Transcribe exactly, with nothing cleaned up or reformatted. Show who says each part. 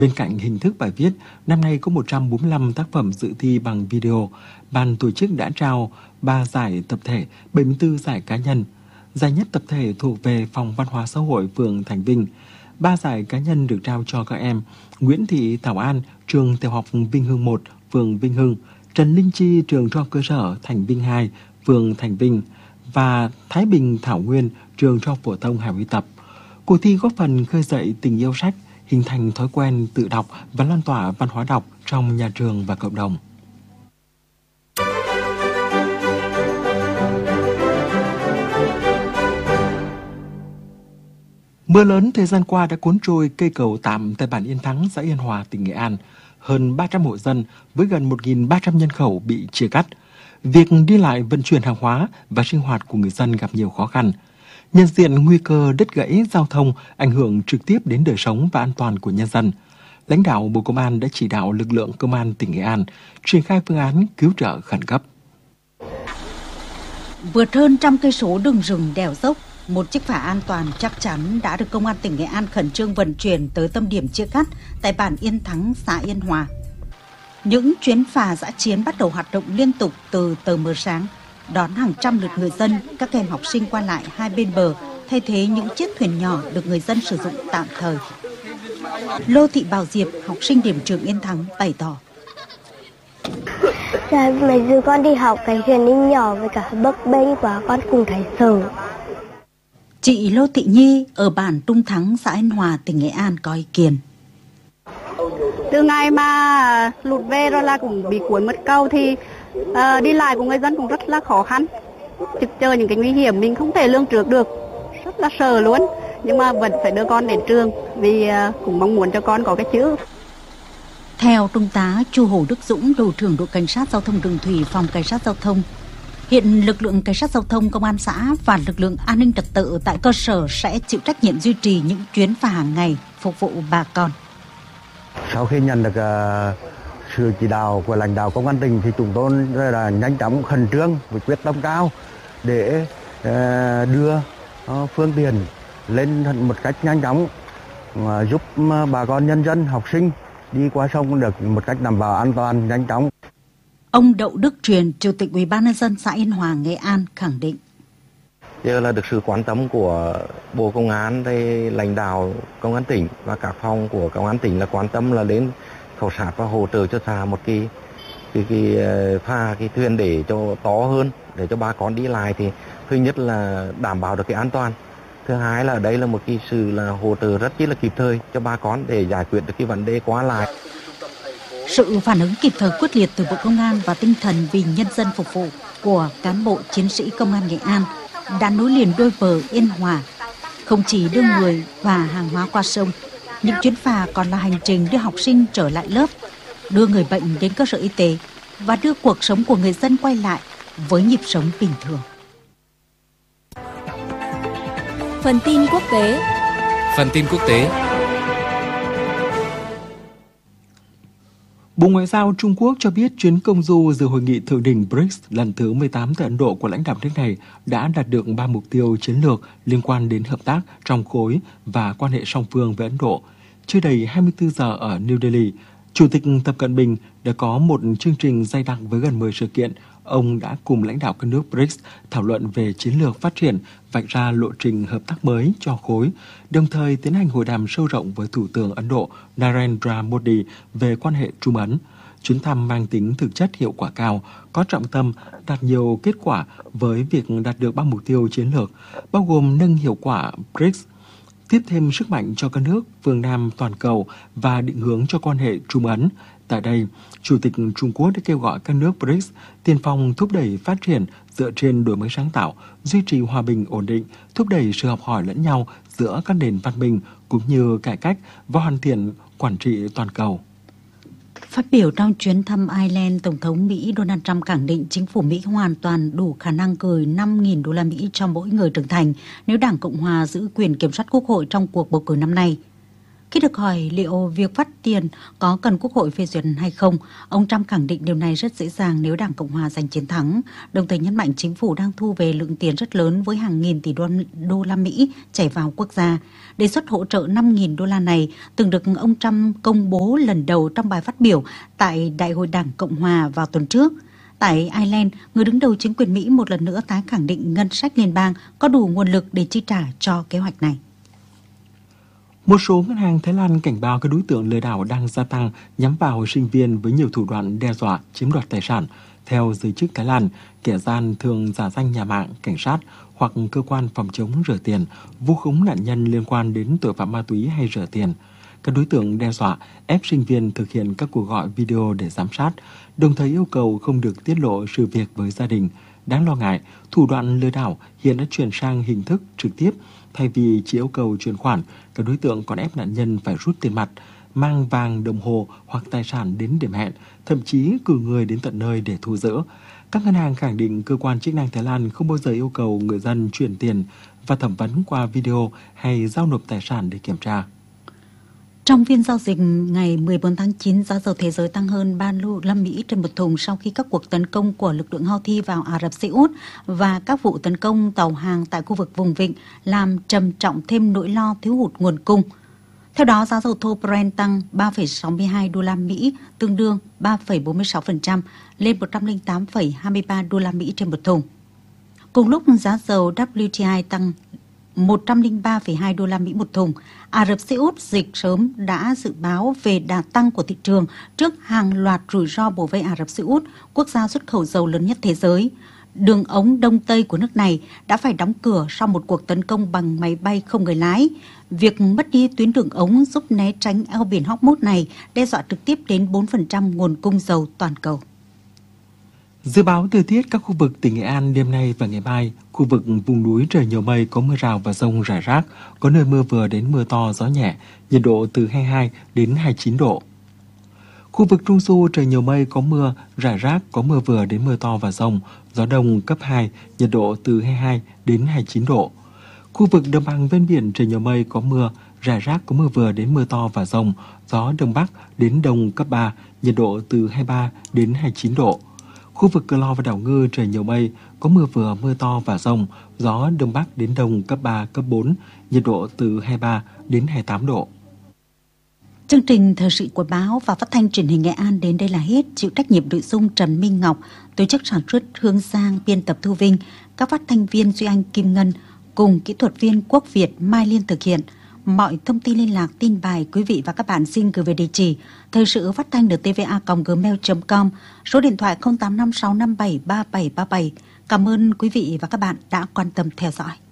Speaker 1: Bên cạnh hình thức bài viết, năm nay có một trăm bốn mươi lăm tác phẩm dự thi bằng video. Ban tổ chức đã trao ba giải tập thể, bảy mươi tư giải cá nhân. Giải nhất tập thể thuộc về Phòng Văn hóa Xã hội phường Thành Vinh. Ba giải cá nhân được trao cho các em Nguyễn Thị Thảo An, trường Tiểu học Vinh Hưng một, phường Vinh Hưng, Trần Linh Chi, trường Trung học cơ sở Thành Vinh hai, phường Thành Vinh và Thái Bình Thảo Nguyên, trường Trung học phổ thông Hà Huy Tập. Cuộc thi góp phần khơi dậy tình yêu sách, hình thành thói quen tự đọc và lan tỏa văn hóa đọc trong nhà trường và cộng đồng. Mưa lớn thời gian qua đã cuốn trôi cây cầu tạm tại bản Yên Thắng, xã Yên Hòa, tỉnh Nghệ An. Hơn ba trăm hộ dân với gần một nghìn ba trăm nhân khẩu bị chia cắt. Việc đi lại vận chuyển hàng hóa và sinh hoạt của người dân gặp nhiều khó khăn. Nhận diện nguy cơ đứt gãy giao thông ảnh hưởng trực tiếp đến đời sống và an toàn của nhân dân, lãnh đạo Bộ Công an đã chỉ đạo lực lượng Công an tỉnh Nghệ An triển khai phương án cứu trợ khẩn cấp.
Speaker 2: Vượt hơn trăm cây số đường rừng đèo dốc, một chiếc phà an toàn chắc chắn đã được Công an tỉnh Nghệ An khẩn trương vận chuyển tới tâm điểm chia cắt tại bản Yên Thắng, xã Yên Hòa. Những chuyến phà dã chiến bắt đầu hoạt động liên tục từ tờ mờ sáng, đón hàng trăm lượt người dân, các em học sinh qua lại hai bên bờ, thay thế những chiếc thuyền nhỏ được người dân sử dụng tạm thời. Lô Thị Bảo Diệp, học sinh điểm trường Yên Thắng bày tỏ.
Speaker 3: Dạ, mấy giờ con đi học cái thuyền đi nhỏ với cả bấp bênh quá con cũng thấy sợ.
Speaker 2: Chị Lô Thị Nhi ở bản Trung Thắng, xã Yên Hòa, tỉnh Nghệ An có ý kiến.
Speaker 4: Từ ngày mà lụt về rồi là cũng bị cuốn mất cầu thì uh, đi lại của người dân cũng rất là khó khăn. Trực chờ những cái nguy hiểm mình không thể lường trước được, rất là sợ luôn. Nhưng mà vẫn phải đưa con đến trường vì uh, cũng mong muốn cho con có cái chữ.
Speaker 2: Theo Trung tá Chu Hồ Đức Dũng, đội trưởng đội cảnh sát giao thông đường thủy, phòng cảnh sát giao thông, hiện lực lượng cảnh sát giao thông, công an xã và lực lượng an ninh trật tự tại cơ sở sẽ chịu trách nhiệm duy trì những chuyến phà hàng ngày phục vụ bà con.
Speaker 5: Sau khi nhận được uh, sự chỉ đạo của lãnh đạo công an tỉnh thì chúng tôi là nhanh chóng khẩn trương với quyết tâm cao để uh, đưa uh, phương tiện lên một cách nhanh chóng, uh, giúp uh, bà con nhân dân, học sinh đi qua sông được một cách đảm bảo an toàn, nhanh chóng.
Speaker 2: Ông Đậu Đức Truyền, Chủ tịch Ủy ban nhân dân xã Yên Hòa, Nghệ An khẳng định.
Speaker 6: Giờ là được sự quan tâm của Bộ Công an, đây lãnh đạo Công an tỉnh và các phòng của Công an tỉnh là quan tâm là đến khảo sát và hỗ trợ cho xã một cái cái cái phà, cái thuyền để cho to hơn, để cho bà con đi lại thì thứ nhất là đảm bảo được cái an toàn. Thứ hai là đây là một cái sự là hỗ trợ rất là kịp thời cho bà con để giải quyết được cái vấn đề qua lại.
Speaker 2: Sự phản ứng kịp thời quyết liệt từ Bộ Công an và tinh thần vì nhân dân phục vụ của cán bộ chiến sĩ Công an Nghệ An đã nối liền đôi bờ Yên Hòa, không chỉ đưa người và hàng hóa qua sông, những chuyến phà còn là hành trình đưa học sinh trở lại lớp, đưa người bệnh đến cơ sở y tế và đưa cuộc sống của người dân quay lại với nhịp sống bình thường.
Speaker 7: Phần tin quốc tế.
Speaker 8: Phần tin quốc tế.
Speaker 1: Bộ Ngoại giao Trung Quốc cho biết chuyến công du dự hội nghị thượng đỉnh bê rê i xê lần thứ mười tám tại Ấn Độ của lãnh đạo nước này đã đạt được ba mục tiêu chiến lược liên quan đến hợp tác trong khối và quan hệ song phương với Ấn Độ. Chưa đầy hai mươi tư giờ ở New Delhi, Chủ tịch Tập Cận Bình đã có một chương trình dày đặc với gần mười sự kiện. Ông đã cùng lãnh đạo các nước bê rê i xê thảo luận về chiến lược phát triển, vạch ra lộ trình hợp tác mới cho khối, đồng thời tiến hành hội đàm sâu rộng với Thủ tướng Ấn Độ Narendra Modi về quan hệ Trung Ấn. Chuyến thăm mang tính thực chất, hiệu quả cao, có trọng tâm, đạt nhiều kết quả với việc đạt được ba mục tiêu chiến lược, bao gồm nâng hiệu quả bê rê i xê, tiếp thêm sức mạnh cho các nước phương Nam toàn cầu và định hướng cho quan hệ Trung Ấn. Tại đây, Chủ tịch Trung Quốc đã kêu gọi các nước bê rê i xê tiên phong thúc đẩy phát triển dựa trên đổi mới sáng tạo, duy trì hòa bình ổn định, thúc đẩy sự học hỏi lẫn nhau giữa các nền văn minh cũng như cải cách và hoàn thiện quản trị toàn cầu.
Speaker 2: Phát biểu trong chuyến thăm Ireland, Tổng thống Mỹ Donald Trump khẳng định chính phủ Mỹ hoàn toàn đủ khả năng gửi năm nghìn đô la Mỹ cho mỗi người trưởng thành nếu Đảng Cộng hòa giữ quyền kiểm soát Quốc hội trong cuộc bầu cử năm nay. Khi được hỏi liệu việc phát tiền có cần Quốc hội phê duyệt hay không, ông Trump khẳng định điều này rất dễ dàng nếu Đảng Cộng hòa giành chiến thắng, đồng thời nhấn mạnh chính phủ đang thu về lượng tiền rất lớn với hàng nghìn tỷ đô, đô la Mỹ chảy vào quốc gia. Đề xuất hỗ trợ năm nghìn đô la này từng được ông Trump công bố lần đầu trong bài phát biểu tại Đại hội Đảng Cộng hòa vào tuần trước. Tại Ireland, người đứng đầu chính quyền Mỹ một lần nữa tái khẳng định ngân sách liên bang có đủ nguồn lực để chi trả cho kế hoạch này.
Speaker 1: Một số ngân hàng Thái Lan cảnh báo các đối tượng lừa đảo đang gia tăng nhắm vào sinh viên với nhiều thủ đoạn đe dọa, chiếm đoạt tài sản. Theo giới chức Thái Lan, kẻ gian thường giả danh nhà mạng, cảnh sát hoặc cơ quan phòng chống rửa tiền, vu khống nạn nhân liên quan đến tội phạm ma túy hay rửa tiền. Các đối tượng đe dọa ép sinh viên thực hiện các cuộc gọi video để giám sát, đồng thời yêu cầu không được tiết lộ sự việc với gia đình. Đáng lo ngại, thủ đoạn lừa đảo hiện đã chuyển sang hình thức trực tiếp. Thay vì chỉ yêu cầu chuyển khoản, các đối tượng còn ép nạn nhân phải rút tiền mặt, mang vàng, đồng hồ hoặc tài sản đến điểm hẹn, thậm chí cử người đến tận nơi để thu giữ. Các ngân hàng khẳng định cơ quan chức năng Thái Lan không bao giờ yêu cầu người dân chuyển tiền và thẩm vấn qua video hay giao nộp tài sản để kiểm tra.
Speaker 2: Trong phiên giao dịch ngày mười bốn tháng chín, giá dầu thế giới tăng hơn ba đô la Mỹ trên một thùng sau khi các cuộc tấn công của lực lượng Houthi vào Ả Rập Xê Út và các vụ tấn công tàu hàng tại khu vực vùng vịnh làm trầm trọng thêm nỗi lo thiếu hụt nguồn cung. Theo đó, giá dầu thô Brent tăng ba phẩy sáu mươi hai đô la Mỹ, tương đương ba phẩy bốn mươi sáu phần trăm lên một trăm lẻ tám phẩy hai mươi ba đô la Mỹ trên một thùng. Cùng lúc giá dầu W T I tăng một trăm lẻ ba phẩy hai đô la Mỹ một thùng. Ả Rập Xê Út dịch sớm đã dự báo về đà tăng của thị trường trước hàng loạt rủi ro bổ vây Ả Rập Xê Út, quốc gia xuất khẩu dầu lớn nhất thế giới. Đường ống Đông Tây của nước này đã phải đóng cửa sau một cuộc tấn công bằng máy bay không người lái. Việc mất đi tuyến đường ống giúp né tránh eo biển Hormuz này đe dọa trực tiếp đến bốn phần trăm nguồn cung dầu toàn cầu.
Speaker 1: Dự báo thời tiết các khu vực tỉnh Nghệ An đêm nay và ngày mai, khu vực vùng núi trời nhiều mây có mưa rào và dông rải rác, có nơi mưa vừa đến mưa to, gió nhẹ, nhiệt độ từ hai mươi hai đến hai mươi chín độ. Khu vực Trung Du trời nhiều mây có mưa, rải rác, có mưa vừa đến mưa to và dông, gió đông cấp hai, nhiệt độ từ hai mươi hai đến hai mươi chín độ. Khu vực đồng bằng ven biển trời nhiều mây có mưa, rải rác có mưa vừa đến mưa to và dông, gió đông bắc đến đông cấp ba, nhiệt độ từ hai mươi ba đến hai mươi chín độ. Khu vực Cờ Lo và đảo Ngư trời nhiều mây, có mưa vừa mưa to và dông, gió đông bắc đến đông cấp ba, cấp bốn, nhiệt độ từ hai mươi ba đến hai mươi tám độ.
Speaker 2: Chương trình thời sự của báo và phát thanh truyền hình Nghệ An đến đây là hết. Chịu trách nhiệm nội dung Trần Minh Ngọc, tổ chức sản xuất Hương Giang, biên tập Thu Vinh, các phát thanh viên Duy Anh, Kim Ngân cùng kỹ thuật viên Quốc Việt, Mai Liên thực hiện. Mọi thông tin liên lạc, tin bài quý vị và các bạn xin gửi về địa chỉ thời sự phát thanh t v a còng gmail chấm com, số điện thoại không tám năm sáu năm bảy ba bảy ba bảy. Cảm ơn quý vị và các bạn đã quan tâm theo dõi.